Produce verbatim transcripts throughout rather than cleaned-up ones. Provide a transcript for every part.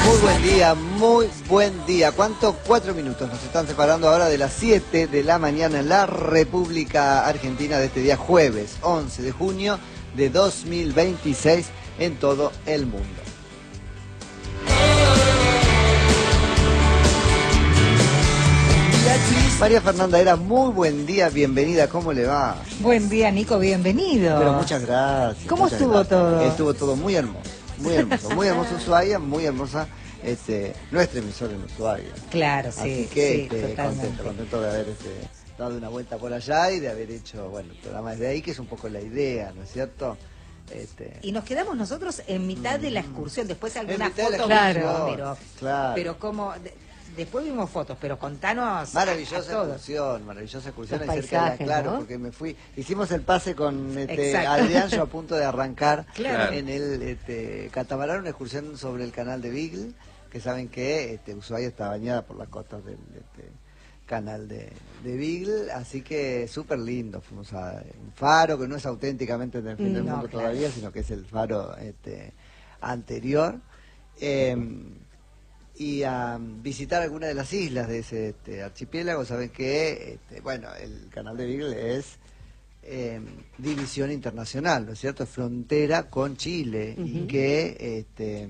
Muy buen día, muy buen día. ¿Cuánto? Cuatro minutos nos están separando ahora de las siete de la mañana en la República Argentina de este día jueves once de junio de dos mil veintiséis en todo el mundo. María Fernanda Era, muy buen día, bienvenida, ¿cómo le va? Buen día, Nico, bienvenido. Pero muchas gracias. ¿Cómo muchas estuvo gracias. todo? Estuvo todo muy hermoso, muy hermoso, muy hermoso Ushuaia, muy hermosa este, nuestra emisora en Ushuaia. Claro, sí, Así que sí, este, totalmente. contento, contento de haber este, dado una vuelta por allá y de haber hecho, bueno, el programa desde ahí, que es un poco la idea, ¿no es cierto? Este... Y nos quedamos nosotros en mitad de la excursión, después algunas mitad de la fotos, excursión, pero, claro. pero como... de- Después vimos fotos, pero contanos. Maravillosa a- a excursión, maravillosa excursión Los ahí cerca de la paisajes, Claro, ¿no? porque me fui, hicimos el pase con este, Exacto. Adrián, yo a punto de arrancar Claro. en el este, catamarán, una excursión sobre el canal de Beagle, que saben que este, Ushuaia está bañada por las costas del este, canal de, de Beagle, así que súper lindo. Fuimos a un faro que no es auténticamente del fin del No, mundo claro. todavía, sino que es el faro este, anterior. Eh, y a visitar alguna de las islas de ese este, archipiélago. Saben que, este, bueno, el canal de Beagle es eh, división internacional, ¿no es cierto? Es frontera con Chile y Ujú. que este,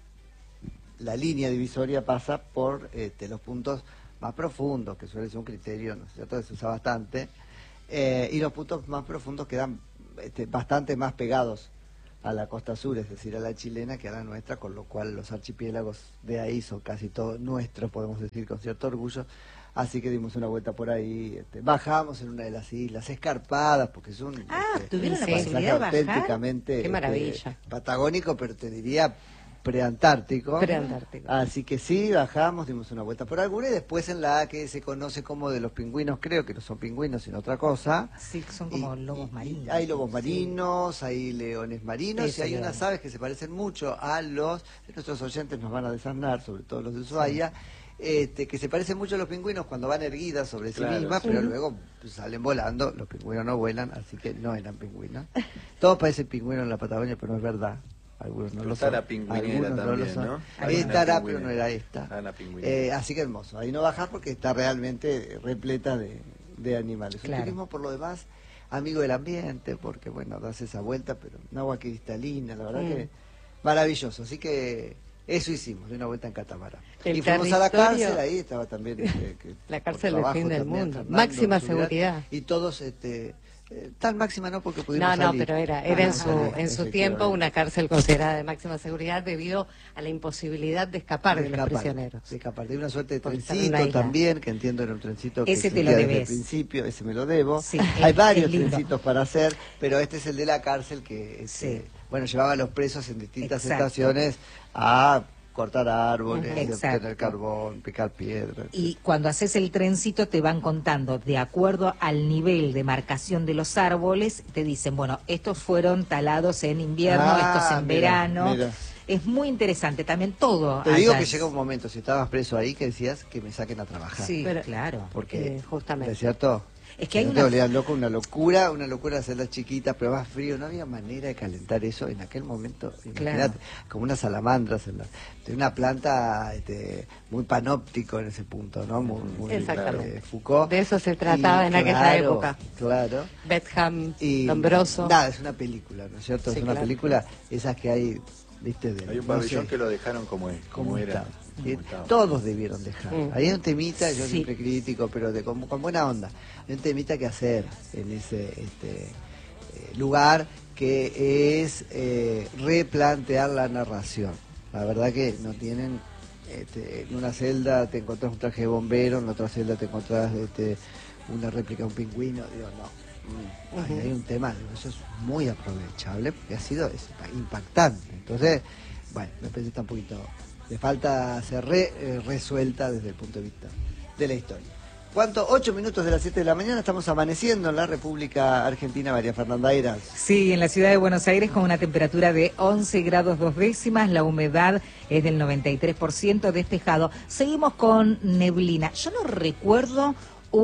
la línea divisoria pasa por este, los puntos más profundos, que suele ser un criterio, ¿no es cierto?, que se usa bastante, eh, y los puntos más profundos quedan este, bastante más pegados a la costa sur, es decir, a la chilena que a la nuestra, con lo cual los archipiélagos de ahí son casi todos nuestros, podemos decir con cierto orgullo. Así que dimos una vuelta por ahí, este, bajamos en una de las islas escarpadas, porque es un Ah, este, ¿tuvieron la Sí. posibilidad de paisaje bajar? auténticamente Qué maravilla. este, patagónico, pero te diría preantártico. Preantártico. Así que sí, bajamos, dimos una vuelta por alguna y después en la que se conoce como de los pingüinos, creo que no son pingüinos sino otra cosa. Sí, son como Y- lobos y- marinos. y hay lobos marinos, hay leones marinos Eso, y hay leones. unas aves que se parecen mucho a los, nuestros oyentes nos van a desasnar, sobre todo los de Ushuaia, este, que se parecen mucho a los pingüinos cuando van erguidas sobre sí Claro, mismas, sí. pero luego pues, salen volando, los pingüinos no vuelan, así que no eran pingüinos. Todos parecen pingüinos en la Patagonia, pero no es verdad. Algunos no Pero lo está son. la pingüinera Algunos no lo también, son. ¿no? Hay Esta una era, pingüinera. pero no era esta. Ah, la pingüinera. Eh, así que hermoso. Ahí no bajás porque está realmente repleta de, de animales. Claro. Un turismo por lo demás amigo del ambiente, porque bueno, das esa vuelta, pero un agua cristalina, la verdad Mm. que maravilloso. Así que eso hicimos, de una vuelta en catamarán. El Y fuimos a la territorio- cárcel, ahí estaba también este, que La por cárcel del trabajo fin del también, mundo. Fernando, Máxima Subirán, seguridad. Y todos, este, eh, tan máxima no porque pudimos No, no, salir. pero era, era en Pudimos su, salir, en su efectivamente. tiempo una cárcel considerada de máxima seguridad debido a la imposibilidad de escapar de, los escapar, prisioneros. de escapar. Hay una suerte de Por estar en una trencito isla. también, que entiendo era un trencito que Ese te existía lo desde el debes. principio, ese me lo debo. Sí, Hay es- varios es lindo. trencitos para hacer, pero este es el de la cárcel que este, Sí. bueno, llevaba a los presos en distintas Exacto. estaciones a cortar árboles, Ujú. a Exacto. obtener carbón, picar piedras. Y cuando haces el trencito te van contando, de acuerdo al nivel de marcación de los árboles, te dicen, bueno, estos fueron talados en invierno, Ah, estos en mira, verano. mira. Es muy interesante también todo. Te digo allá que es- llega un momento, si estabas preso ahí, que decías que me saquen a trabajar. Sí, Pero- claro. Porque, Eh, justamente. ¿no es cierto? Es que hay no una- te volvías loco, una locura, una locura hacerlas chiquitas, pero más frío. No había manera de calentar eso en aquel momento. Imagínate, como unas salamandras, en la, de una planta este, muy panóptico en ese punto, ¿no? Muy, muy, Exactamente. eh, Foucault. De eso se trataba Y, en aquella claro, época. Claro. Betham, Y Lombroso. nada, es una película, ¿no es cierto? Sí, es una claro. película, esas que hay, viste, de, Hay un no pabellón sé, que lo dejaron como, es, como cómo era. está. como Y estaba. todos debieron dejar. Mm. Hay un temita, yo Sí. siempre crítico, pero de con, con buena onda. Hay un temita que hacer en ese este, eh, lugar que es eh, replantear la narración. La verdad que no tienen, este, en una celda te encontrás un traje de bombero, en otra celda te encontrás este, una réplica de un pingüino. Digo, no. Mm, ahí Ujú. hay un tema, digo, eso es muy aprovechable porque ha sido es impactante. Entonces, bueno, me parece que está un poquito, le falta ser re, eh, resuelta desde el punto de vista de la historia. ¿Cuánto? Ocho minutos de las siete de la mañana, estamos amaneciendo en la República Argentina, María Fernanda Eras. Sí, en la ciudad de Buenos Aires con una temperatura de once grados dos décimas, la humedad es del noventa y tres por ciento, despejado. Seguimos con neblina. Yo no recuerdo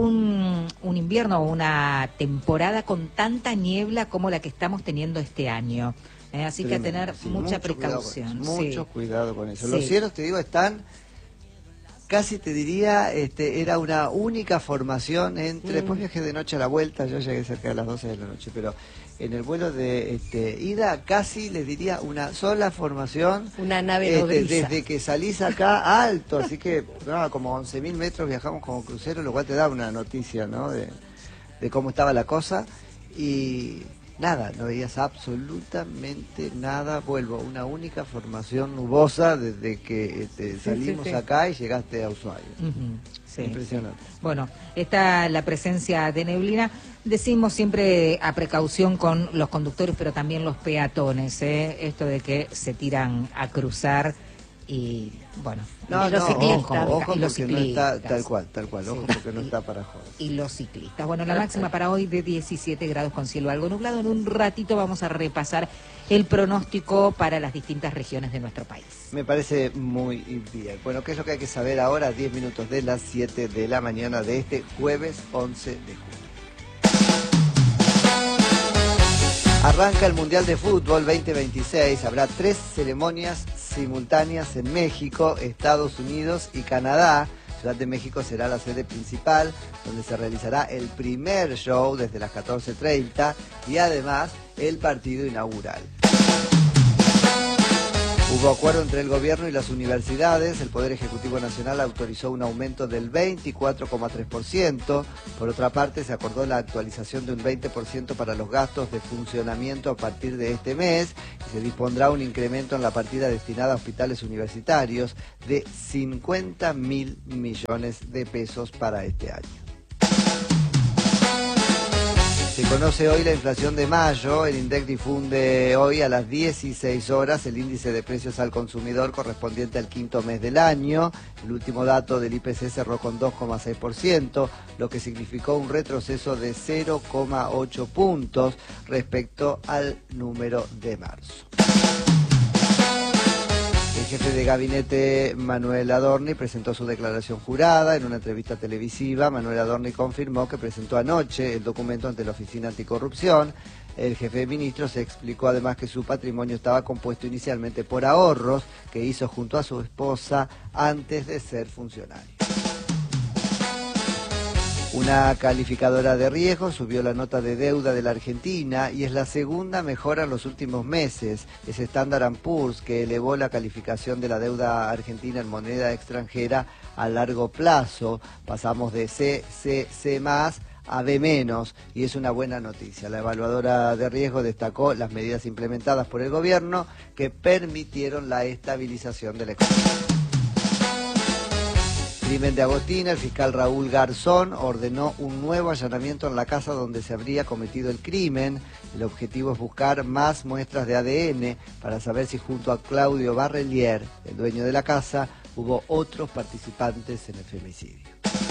un, un invierno o una temporada con tanta niebla como la que estamos teniendo este año. Eh, así Tremendo, que a tener sí, mucha mucho precaución. Cuidado con eso, mucho sí. cuidado con eso. Sí. Los cielos, te digo, están... Casi te diría, este, era una única formación entre... Mm. Después viajé de noche a la vuelta, yo llegué cerca de las doce de la noche, pero en el vuelo de este, ida casi les diría una sola formación. Una nave este, nodriza. Desde que salís acá alto, así que no, como once mil metros viajamos como crucero, lo cual te da una noticia, ¿no? De, de cómo estaba la cosa. Y... nada, no veías absolutamente nada. Vuelvo, una única formación nubosa desde que este, Sí, salimos sí, sí. acá y llegaste a Ushuaia. Uh-huh. Sí, Impresionante. sí. Bueno, está la presencia de neblina. Decimos siempre a precaución con los conductores, pero también los peatones, ¿eh? Esto de que se tiran a cruzar y, bueno, No, y los no, ciclistas. ojo, ojo y los porque no está ciclistas. tal cual, tal cual, ojo Sí. porque no Y- está para joder. Y los ciclistas. Bueno, la máxima para hoy de diecisiete grados con cielo algo nublado. En un ratito vamos a repasar el pronóstico para las distintas regiones de nuestro país. Me parece muy bien. Bueno, ¿qué es lo que hay que saber ahora? diez minutos de las siete de la mañana de este jueves once de julio. Arranca el Mundial de Fútbol veinte veintiséis. Habrá tres ceremonias simultáneas en México, Estados Unidos y Canadá. Ciudad de México será la sede principal, donde se realizará el primer show desde las catorce treinta y además el partido inaugural. Hubo acuerdo entre el gobierno y las universidades. El Poder Ejecutivo Nacional autorizó un aumento del veinticuatro coma tres por ciento. Por otra parte, se acordó la actualización de un veinte por ciento para los gastos de funcionamiento a partir de este mes y se dispondrá un incremento en la partida destinada a hospitales universitarios de cincuenta mil millones de pesos para este año. Se conoce hoy la inflación de mayo. El INDEC difunde hoy a las dieciséis horas el índice de precios al consumidor correspondiente al quinto mes del año. El último dato del I P C cerró con dos coma seis por ciento, lo que significó un retroceso de cero coma ocho puntos respecto al número de marzo. El jefe de gabinete, Manuel Adorni, presentó su declaración jurada. En una entrevista televisiva, Manuel Adorni confirmó que presentó anoche el documento ante la Oficina Anticorrupción. El jefe de ministros explicó además que su patrimonio estaba compuesto inicialmente por ahorros que hizo junto a su esposa antes de ser funcionario. Una calificadora de riesgo subió la nota de deuda de la Argentina y es la segunda mejora en los últimos meses. Es Standard and Poor's que elevó la calificación de la deuda argentina en moneda extranjera a largo plazo. Pasamos de C, C, C más a B menos y es una buena noticia. La evaluadora de riesgo destacó las medidas implementadas por el gobierno que permitieron la estabilización de la economía. Crimen de Agostina, el fiscal Raúl Garzón ordenó un nuevo allanamiento en la casa donde se habría cometido el crimen. El objetivo es buscar más muestras de A D N para saber si junto a Claudio Barrelier, el dueño de la casa, hubo otros participantes en el femicidio.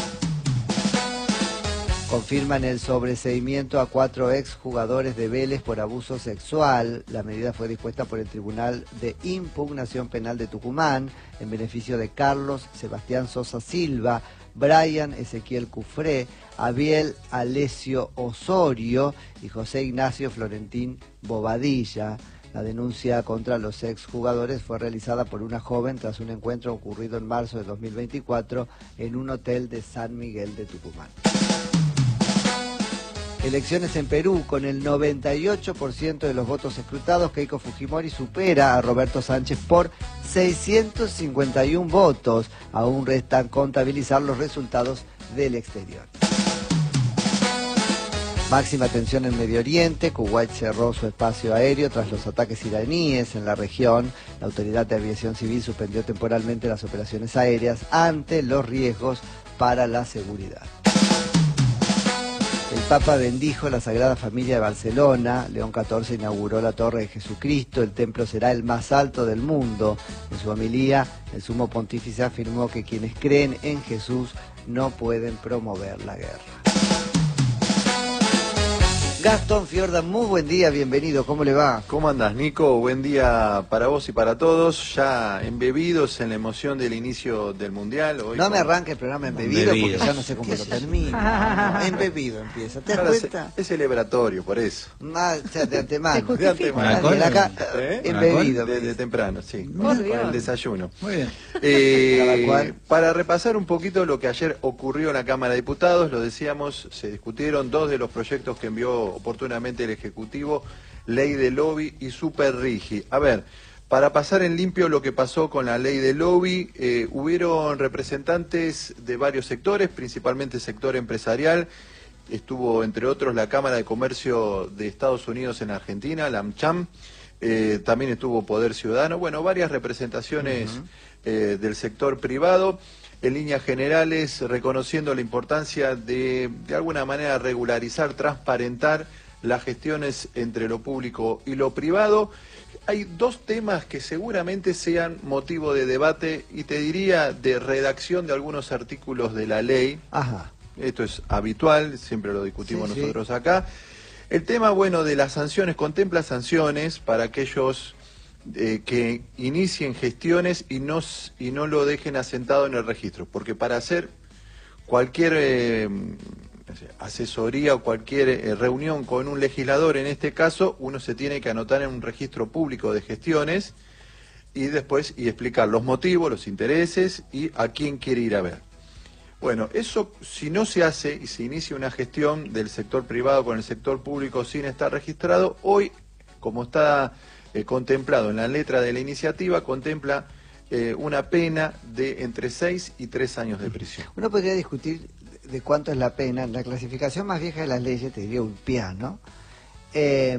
Confirman el sobreseimiento a cuatro exjugadores de Vélez por abuso sexual. La medida fue dispuesta por el Tribunal de Impugnación Penal de Tucumán en beneficio de Carlos Sebastián Sosa Silva, Brian Ezequiel Cufré, Abiel Alesio Osorio y José Ignacio Florentín Bobadilla. La denuncia contra los exjugadores fue realizada por una joven tras un encuentro ocurrido en marzo de dos mil veinticuatro en un hotel de San Miguel de Tucumán. Elecciones en Perú, con el noventa y ocho por ciento de los votos escrutados, Keiko Fujimori supera a Roberto Sánchez por seiscientos cincuenta y uno votos. Aún restan contabilizar los resultados del exterior. Máxima tensión en Medio Oriente. Kuwait cerró su espacio aéreo tras los ataques iraníes en la región. La Autoridad de Aviación Civil suspendió temporalmente las operaciones aéreas ante los riesgos para la seguridad. El Papa bendijo la Sagrada Familia de Barcelona. León catorce inauguró la Torre de Jesucristo. El templo será el más alto del mundo. En su homilía, el sumo pontífice afirmó que quienes creen en Jesús no pueden promover la guerra. Gastón Fiorda, muy buen día, bienvenido, ¿cómo le va? ¿Cómo andás, Nico? Buen día para vos y para todos, ya embebidos en la emoción del inicio del Mundial. Hoy no con... me arranque el programa embebido, Bebido. porque ya no sé cómo lo termina. No, embebido empieza, ¿te das Ahora cuenta? Es celebratorio, por eso. Ah, o sea, de antemano. De antemano. Nadie de acá, ¿Eh? embebido. Desde temprano, sí. Por Con Dios. el desayuno. Muy bien. Eh, Cada cual. Para repasar un poquito lo que ayer ocurrió en la Cámara de Diputados, lo decíamos, se discutieron dos de los proyectos que envió oportunamente el Ejecutivo, ley de lobby y super rigi. A ver, para pasar en limpio lo que pasó con la ley de lobby, eh, hubieron representantes de varios sectores, principalmente el sector empresarial. Estuvo, entre otros, la Cámara de Comercio de Estados Unidos en Argentina, la AmCham. Eh, también estuvo Poder Ciudadano. Bueno, varias representaciones uh-huh. eh, del sector privado. En líneas generales, reconociendo la importancia de, de alguna manera, regularizar, transparentar las gestiones entre lo público y lo privado. Hay dos temas que seguramente sean motivo de debate y te diría de redacción de algunos artículos de la ley. Ajá. Esto es habitual, siempre lo discutimos sí, nosotros sí. acá. El tema, bueno, de las sanciones, contempla sanciones para aquellos eh, que inicien gestiones y no, y no lo dejen asentado en el registro, porque para hacer cualquier eh, asesoría o cualquier eh, reunión con un legislador, en este caso, uno se tiene que anotar en un registro público de gestiones y después y explicar los motivos, los intereses y a quién quiere ir a ver. Bueno, eso si no se hace y se inicia una gestión del sector privado con el sector público sin estar registrado, hoy, como está eh, contemplado en la letra de la iniciativa, contempla eh, una pena de entre seis y tres años de prisión. Uno podría discutir de cuánto es la pena. La clasificación más vieja de las leyes, te diría Ulpiá, ¿no? Eh,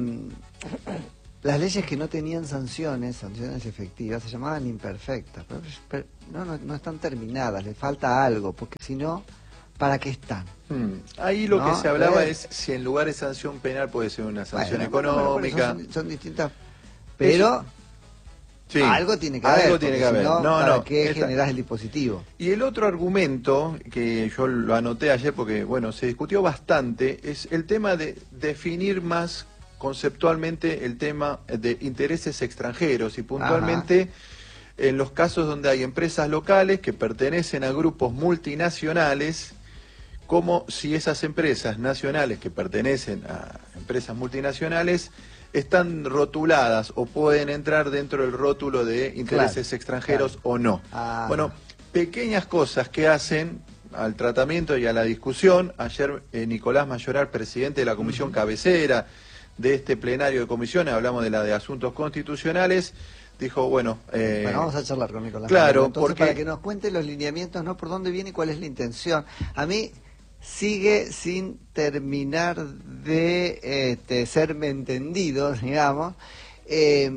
las leyes que no tenían sanciones, sanciones efectivas, se llamaban imperfectas, pero, pero no, no, no están terminadas, le falta algo, porque si no, ¿para qué están? Hmm. Ahí lo ¿No? que se hablaba Entonces, es si en lugar de sanción penal puede ser una sanción bueno, económica. bueno, son, son distintas, pero Sí, algo tiene que haber, algo tiene que haber. si no, No, ¿para no, qué esta- generás el dispositivo? Y el otro argumento, que yo lo anoté ayer porque, bueno, se discutió bastante, es el tema de definir más conceptualmente el tema de intereses extranjeros y puntualmente Ajá. en los casos donde hay empresas locales que pertenecen a grupos multinacionales, como si esas empresas nacionales que pertenecen a empresas multinacionales están rotuladas o pueden entrar dentro del rótulo de intereses Claro, extranjeros claro. o no. Ah. Bueno, pequeñas cosas que hacen al tratamiento y a la discusión. Ayer eh, Nicolás Mayoral, presidente de la comisión uh-huh. cabecera de este plenario de comisiones, hablamos de la de asuntos constitucionales, dijo, bueno... Eh, bueno, vamos a charlar con Nicolás Claro, Mayoral. Entonces, porque... para que nos cuente los lineamientos, ¿no? Por dónde viene y cuál es la intención. A mí sigue sin terminar de este, serme entendido, digamos, eh,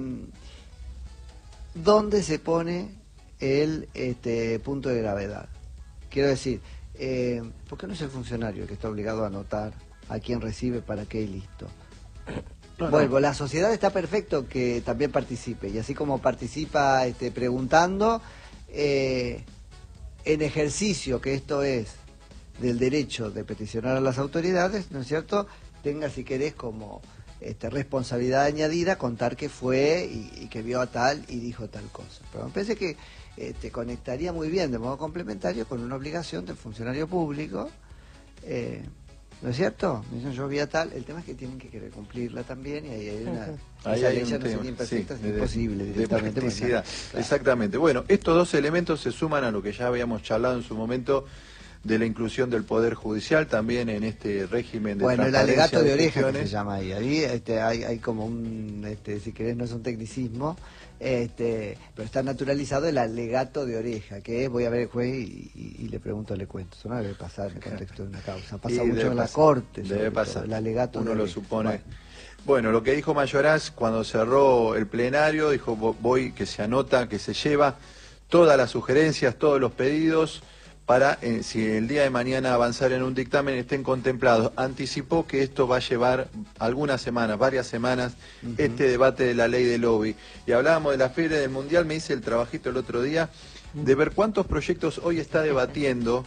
dónde se pone el este, punto de gravedad. Quiero decir, eh, ¿por qué no es el funcionario el que está obligado a anotar a quién recibe, para qué y listo? No, Vuelvo, no. la sociedad está perfecto que también participe, y así como participa este, preguntando, eh, en ejercicio que esto es del derecho de peticionar a las autoridades, ¿no es cierto?, tenga, si querés, como este, responsabilidad añadida contar que fue y, y que vio a tal y dijo tal cosa. Pero me parece que eh, te conectaría muy bien de modo complementario con una obligación del funcionario público, eh, ¿no es cierto? Me dicen, yo vi a tal, el tema es que tienen que querer cumplirla también, y ahí hay una... Ahí esa hay ley un ya no tema, sería imperfecta, sí, es de- imposible de directamente. practicidad. porque no- claro. Exactamente. Bueno, estos dos elementos se suman a lo que ya habíamos charlado en su momento de la inclusión del Poder Judicial también en este régimen de Bueno, el transparencia alegato de oreja que gestiones. se llama ahí, ahí este, hay, hay como un, este, si querés no es un tecnicismo, este, pero está naturalizado el alegato de oreja, que es, voy a ver el juez y, y- y le pregunto, le cuento, eso no debe pasar en el contexto de una causa, pasa Y mucho debe en la pasar, corte, debe sobre pasar. todo, el alegato Uno de lo oreja. supone. Bueno, Bueno, lo que dijo Mayoraz cuando cerró el plenario, dijo, vo- voy, que se anota, que se lleva todas las sugerencias, todos los pedidos, para, eh, si el día de mañana avanzar en un dictamen, estén contemplados. Anticipó que esto va a llevar algunas semanas, varias semanas, Ujú. este debate de la ley de lobby. Y hablábamos de la feria del Mundial, me hice el trabajito el otro día, de ver cuántos proyectos hoy está debatiendo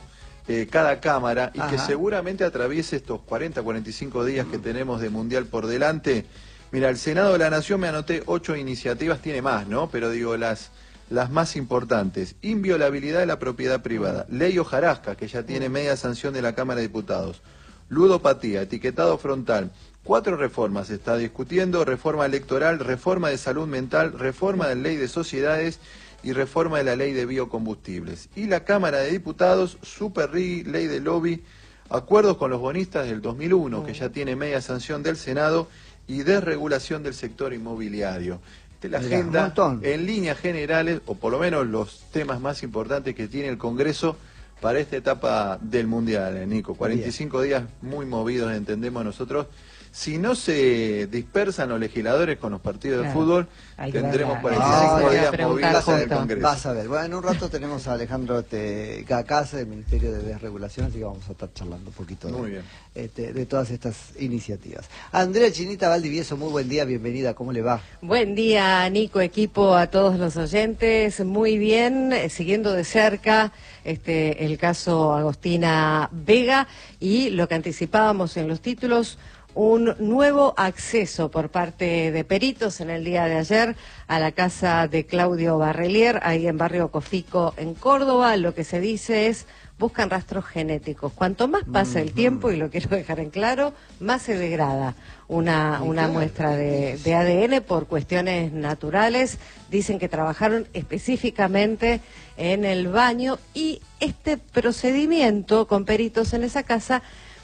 eh, cada cámara y Ajá. que seguramente atraviese estos cuarenta, cuarenta y cinco días que tenemos de Mundial por delante. Mira, el Senado de la Nación, me anoté ocho iniciativas, tiene más, ¿no? Pero digo, las, las más importantes. Inviolabilidad de la propiedad privada. Ley hojarasca, que ya tiene media sanción de la Cámara de Diputados. Ludopatía, etiquetado frontal. Cuatro reformas se está discutiendo: reforma electoral, reforma de salud mental, reforma de la ley de sociedades y reforma de la ley de biocombustibles. Y la Cámara de Diputados, Super R I G, ley de lobby, acuerdos con los bonistas del dos mil uno, que ya tiene media sanción del Senado, y desregulación del sector inmobiliario. Esta es la Mirá, agenda un montón. en líneas generales, o por lo menos los temas más importantes que tiene el Congreso para esta etapa del Mundial, eh, Nico. cuarenta y cinco días muy movidos, entendemos nosotros. Si no se dispersan los legisladores con los partidos Claro. de fútbol, Hay que tendremos ver la- cuarenta y cinco Ah, voy a días preguntar movidos en el justo. Congreso. Vas a ver. Bueno, en un rato tenemos a Alejandro este, Gacaz, del Ministerio de Desregulación, así que vamos a estar charlando un poquito Muy de, bien. este, de todas estas iniciativas. Andrea Chinita Valdivieso, muy buen día, bienvenida, ¿cómo le va? Buen día, Nico, equipo, a todos los oyentes. Muy bien, eh, siguiendo de cerca este el caso Agostina Vega y lo que anticipábamos en los títulos, un nuevo acceso por parte de peritos en el día de ayer a la casa de Claudio Barrelier, ahí en Barrio Cofico, en Córdoba. Lo que se dice es: buscan rastros genéticos. Cuanto más pasa el tiempo, y lo quiero dejar en claro, más se degrada una, Y una claro, muestra de, de A D N por cuestiones naturales. Dicen que trabajaron específicamente en el baño y este procedimiento con peritos en esa casa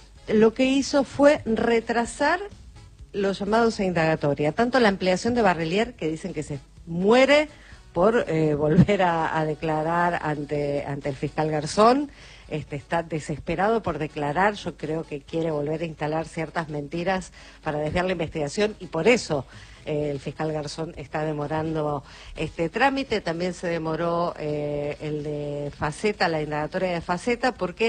lo que hizo fue retrasar los llamados a indagatoria, tanto la ampliación de Barrelier, que dicen que se muere por eh, volver a, a declarar ante, ante el fiscal Garzón. Este, está desesperado por declarar. Yo creo que quiere volver a instalar ciertas mentiras para desviar la investigación y por eso eh, el fiscal Garzón está demorando este trámite. También se demoró eh, el de Faceta, la indagatoria de Faceta, porque